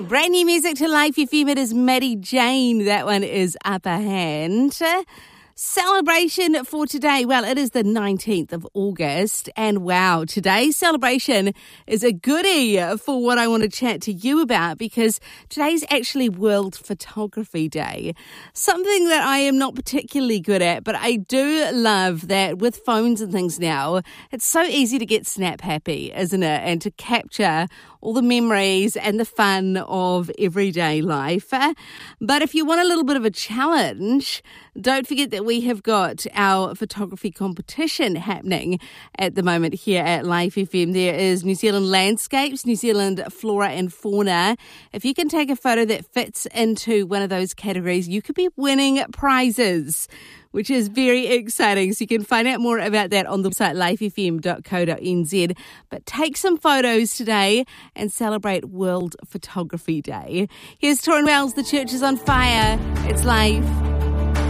Brand new music to Life FM. It is Maddie Jane. That one is Upper Hand. Celebration for today. Well, it is the 19th of August. And wow, today's celebration is a goodie for what I want to chat to you about, because today's actually World Photography Day. Something that I am not particularly good at, but I do love that with phones and things now, it's so easy to get snap happy, isn't it? And to capture all the memories and the fun of everyday life. But if you want a little bit of a challenge, don't forget that we have got our photography competition happening at the moment here at Life FM. There is New Zealand landscapes, New Zealand flora and fauna. If you can take a photo that fits into one of those categories, you could be winning prizes, which is very exciting. So you can find out more about that on the website lifefm.co.nz. But take some photos today and celebrate World Photography Day. Here's Torrin Wells, The Church is on Fire. It's Life.